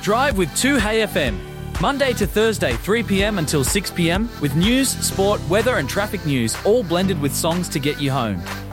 Drive with 2Hey FM. Monday to Thursday, 3pm until 6pm with news, sport, weather and traffic news, all blended with songs to get you home.